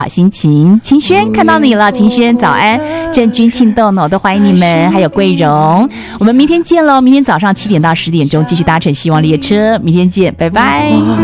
好心情。秦轩看到你了，秦轩早安，郑君、庆豆豆都欢迎你们，还有桂荣，我们明天见喽！明天早上7点到10点钟继续搭乘希望列车，明天见，拜拜。